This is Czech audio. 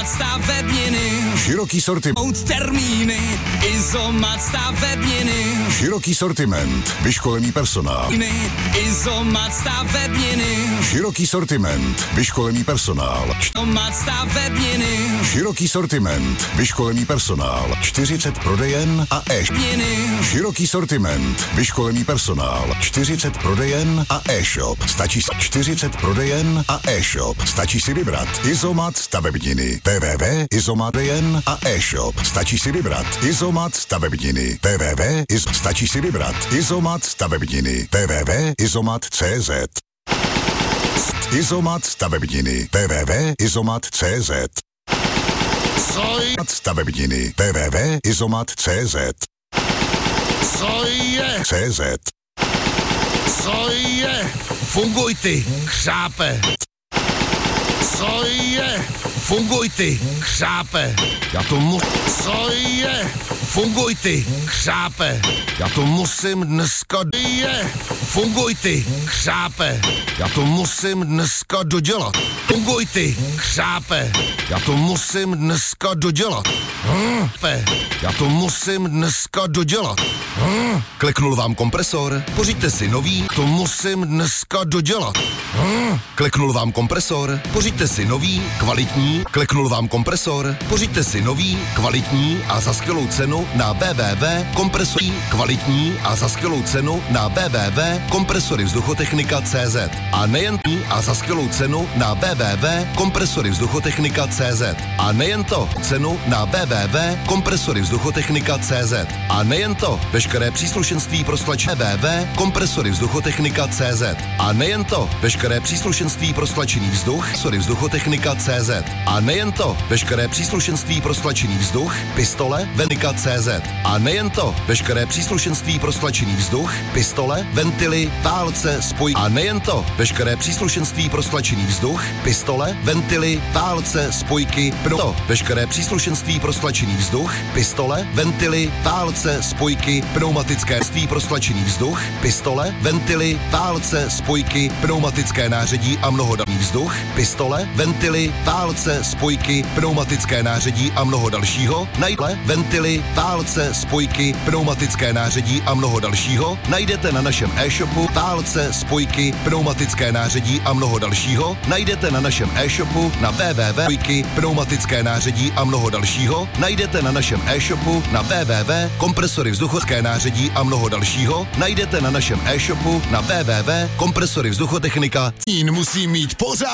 Izomat stavebniny. Široký sortiment. Termíny. Izomat stavebniny. Široký sortiment. Vyškolený personál. Izomat stavebniny. Široký sortiment. Vyškolený personál. Izomat stavebniny. Široký sortiment. Vyškolený personál. 40 prodejen a Široký sortiment. Vyškolený personál. 40 prodejen a e-shop. Stačí 40 prodejen a e-shop. Stačí si vybrat. Izomat stavebniny. www.izomat.jen a e-shop. Stačí si vybrat. Izomat stavebniny. Stačí si vybrat. Izomat stavebniny. www.izomat.cz. Izomat stavebniny. www.izomat.cz. Stavebniny. www.izomat.cz. CZ. Co je? Funguj ty, chřápe. Co je? Funguj ty, chřápe. Já to Co je? Funguj ty, chřápe. Já to musím dneska Funguj ty, chřápe. Já to musím dneska dodělat. Funguj ty, chřápe. Já to musím dneska dodělat. Já to musím dneska dodělat. Kliknul vám kompresor? Pořiďte si nový. To musím dneska dodělat. Kliknul vám kompresor? Pořiďte si nový, kvalitní. Kliknul vám kompresor? Pořiďte si nový, kvalitní a za skvělou cenu na www.kompresory kvalitní a za skvělou cenu na www.kompresorivzduchotechnika.cz a nejen a za skvělou cenu na www.kompresorivzduchotechnika.cz a nejen to, cenu na www.kompresorivzduchotechnika.cz a nejen to, veškeré příslušenství pro stlačení www.kompresorivzduchotechnika.cz a nejen to, veškeré příslušenství pro stlačený vzduch sorivzduchotechnika.cz a nejen to, veškeré příslušenství pro stlačený vzduch pistole Venika.cz a nejen to, veškeré příslušenství pro stlačený vzduch pistole, ventily, válce, spoj a nejen to, veškeré příslušenství pro stlačený vzduch pistole, ventily, válce, spojky, to, veškeré příslušenství pro stlačený vzduch pistole, ventily, válce, spojky, pneumatické ství pro stlačený vzduch pistole, ventily, válce, spojky, pneumatické nářadí a mnoho dalších vzduch pistole, ventily, válce, spojky, pneumatické nářadí a mnoho dalšího, najdete ventily, válce, spojky, pneumatické nářadí a mnoho dalšího, najdete na našem e-shopu válce, spojky, pneumatické nářadí a mnoho dalšího, najdete na našem e-shopu na www.pneumatické nářadí a mnoho dalšího, najdete na našem e-shopu na www.kompresorivzduchotechnické nářadí a mnoho dalšího, najdete na našem e-shopu na www.kompresorivzduchotechnika. Musí mít pořád